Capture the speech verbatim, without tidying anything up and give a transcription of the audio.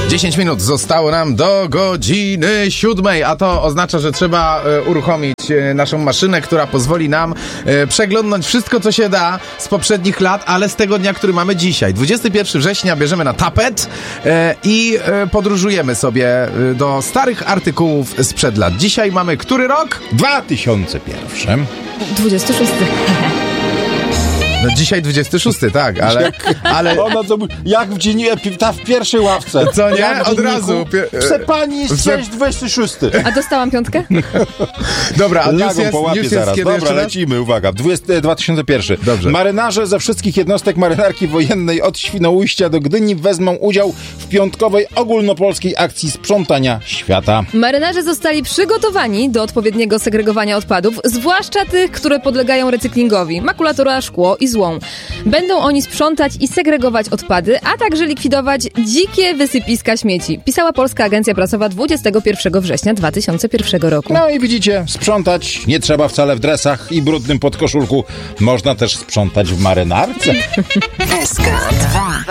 dziesięć minut zostało nam do godziny siódmej, a to oznacza, że trzeba e, uruchomić e, naszą maszynę, która pozwoli nam e, przeglądnąć wszystko, co się da z poprzednich lat, ale z tego dnia, który mamy dzisiaj. dwudziestego pierwszego września bierzemy na tapet e, i e, podróżujemy sobie e, do starych artykułów sprzed lat. Dzisiaj mamy który rok? dwa tysiące pierwszy. dwudziesty szósty. No dzisiaj dwudziesty szósty, tak, ale... ale... Ona to, jak w dzienniku, ta w pierwszej ławce. Co nie? Jak w Od dzienniku, razu. Prze pani jest Prze- dwudziesty szósty. A dostałam piątkę? Dobra, a news Lagą jest, po łapie news jest zaraz. kiedy Dobra, lecimy, uwaga. dwudziesty, dwa tysiące pierwszy. Dobrze. Marynarze ze wszystkich jednostek marynarki wojennej od Świnoujścia do Gdyni wezmą udział w piątkowej ogólnopolskiej akcji sprzątania świata. Marynarze zostali przygotowani do odpowiedniego segregowania odpadów, zwłaszcza tych, które podlegają recyklingowi, makulatura, szkło i złom. Będą oni sprzątać i segregować odpady, a także likwidować dzikie wysypiska śmieci, pisała Polska Agencja Prasowa dwudziestego pierwszego września dwa tysiące pierwszego roku. No i widzicie, sprzątać nie trzeba wcale w dresach i brudnym podkoszulku. Można też sprzątać w marynarce.